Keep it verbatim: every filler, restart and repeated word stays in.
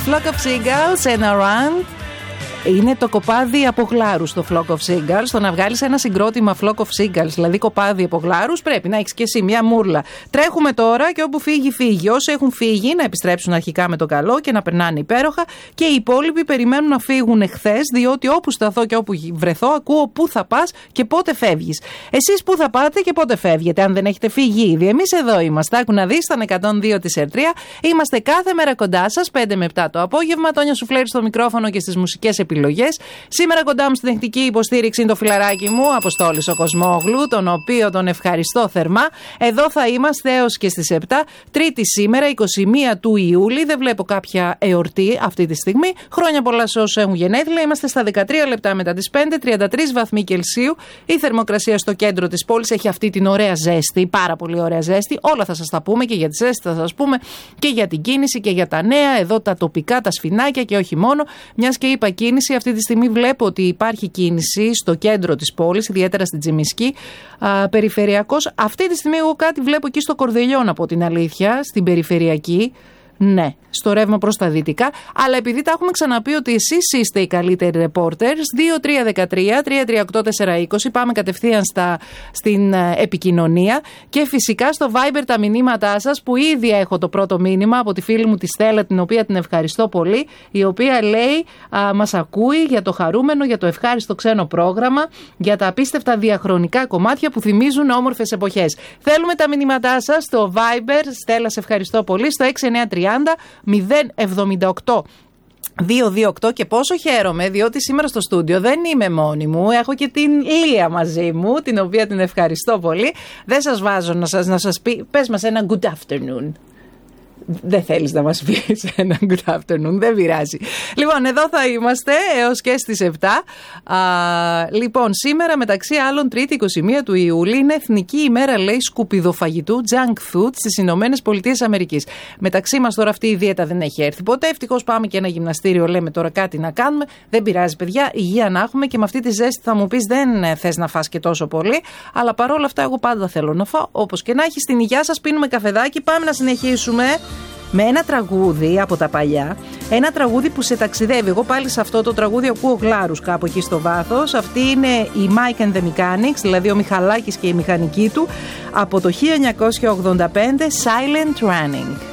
Flock of Seagulls and Around. Είναι το κοπάδι από γλάρους το Flock of Seagulls. Το να βγάλεις ένα συγκρότημα Flock of Seagulls, δηλαδή κοπάδι από γλάρους, πρέπει να έχεις και εσύ μια μούρλα. Τρέχουμε τώρα και όπου φύγει, φύγει. Όσοι έχουν φύγει, να επιστρέψουν αρχικά με το καλό και να περνάνε υπέροχα. Και οι υπόλοιποι περιμένουν να φύγουν εχθές, διότι όπου σταθώ και όπου βρεθώ, ακούω πού θα πας και πότε φεύγεις. Εσείς πού θα πάτε και πότε φεύγετε, αν δεν έχετε φύγει ήδη. Εμείς εδώ είμαστε. Άκου να δεις, στον εκατόν δύο της Ερτρία. Είμαστε κάθε μέρα κοντά σας, πέντε με επτά το απόγευμα. Τόνια Σουφλέρη στο μικρόφωνο και στις μουσικές επιλογές. Σήμερα κοντά μου στην τεχνική υποστήριξη είναι το φιλαράκι μου, Αποστόλης ο Κοσμόγλου, τον οποίο τον ευχαριστώ θερμά. Εδώ θα είμαστε έως και στις επτά. Τρίτη σήμερα, εικοστή πρώτη του Ιούλη. Δεν βλέπω κάποια εορτή αυτή τη στιγμή. Χρόνια πολλά σε όσους έχουν γενέθλια. Είμαστε στα δεκατρία λεπτά μετά τις πέντε, τριάντα τρεις βαθμοί Κελσίου. Η θερμοκρασία στο κέντρο της πόλης έχει αυτή την ωραία ζέστη, πάρα πολύ ωραία ζέστη. Όλα θα σας τα πούμε, και για τη ζέστη θα σας πούμε και για την κίνηση και για τα νέα. Εδώ τα τοπικά, τα σφινάκια και όχι μόνο. Μιας και είπα κίνηση, αυτή τη στιγμή βλέπω ότι υπάρχει κίνηση στο κέντρο της πόλης, ιδιαίτερα στην Τζιμισκή, α, περιφερειακός. Αυτή τη στιγμή εγώ κάτι βλέπω εκεί στο Κορδελιόν, από την αλήθεια, στην περιφερειακή. Ναι, στο ρεύμα προς τα δυτικά. Αλλά επειδή τα έχουμε ξαναπεί ότι εσείς είστε οι καλύτεροι reporters, δύο τρία ένα τρία, τρία τρία οκτώ τέσσερα είκοσι, πάμε κατευθείαν στα, στην uh, επικοινωνία. Και φυσικά στο Viber τα μηνύματά σας, που ήδη έχω το πρώτο μήνυμα από τη φίλη μου τη Στέλλα, την οποία την ευχαριστώ πολύ, η οποία λέει uh, μας ακούει για το χαρούμενο, για το ευχάριστο ξένο πρόγραμμα, για τα απίστευτα διαχρονικά κομμάτια που θυμίζουν όμορφες εποχές. Θέλουμε τα μηνύματά σας στο Viber. Στέλλα, σε ευχαριστώ πολύ, στο έξι εννιά τρία μηδέν μηδέν εβδομήντα οκτώ δύο δύο οκτώ. Και πόσο χαίρομαι, διότι σήμερα στο στούντιο δεν είμαι μόνη μου, έχω και την Λία μαζί μου, την οποία την ευχαριστώ πολύ. Δεν σας βάζω να σας, να σας πει, πες μας ένα good afternoon. Δεν θέλεις να μας πεις ένα good afternoon, δεν πειράζει. Λοιπόν, εδώ θα είμαστε έως και στις επτά. Α, λοιπόν, σήμερα μεταξύ άλλων Τρίτη εικοστή πρώτη του Ιούλη είναι Εθνική ημέρα, λέει, σκουπιδοφαγητού, junk food, στις Ηνωμένες Πολιτείες Αμερικής. Μεταξύ μας τώρα αυτή η δίαιτα δεν έχει έρθει ποτέ. Ευτυχώς πάμε και ένα γυμναστήριο, λέμε τώρα κάτι να κάνουμε. Δεν πειράζει, παιδιά, υγεία να έχουμε, και με αυτή τη ζέστη θα μου πεις δεν θες να φας και τόσο πολύ. Αλλά παρόλα αυτά, εγώ πάντα θέλω να φάω. Όπως και να έχει, στην υγεία σας, πίνουμε καφεδάκι. Πάμε να συνεχίσουμε με ένα τραγούδι από τα παλιά, ένα τραγούδι που σε ταξιδεύει. Εγώ πάλι σε αυτό το τραγούδι ακούω γλάρους κάπου εκεί στο βάθος. Αυτή είναι η Mike and the Mechanics, δηλαδή ο Μιχαλάκης και η μηχανική του, από το χίλια εννιακόσια ογδόντα πέντε, Silent Running.